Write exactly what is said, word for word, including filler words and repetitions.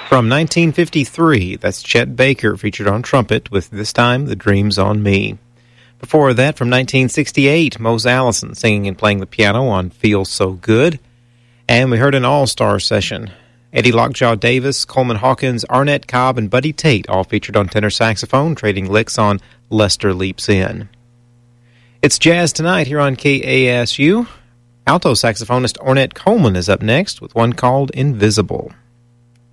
From nineteen fifty-three, that's Chet Baker featured on trumpet with This Time the Dream's on Me. Before that, from nineteen sixty-eight, Mose Allison singing and playing the piano on Feels So Good. And we heard an all-star session. Eddie Lockjaw Davis, Coleman Hawkins, Arnett Cobb, and Buddy Tate all featured on tenor saxophone, trading licks on Lester Leaps In. It's Jazz Tonight here on K A S U. Alto saxophonist Ornette Coleman is up next with one called Invisible.